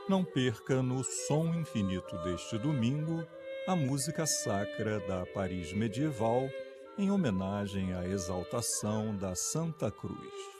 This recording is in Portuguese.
Não perca no Som Infinito deste domingo a música sacra da Paris medieval em homenagem à exaltação da Santa Cruz.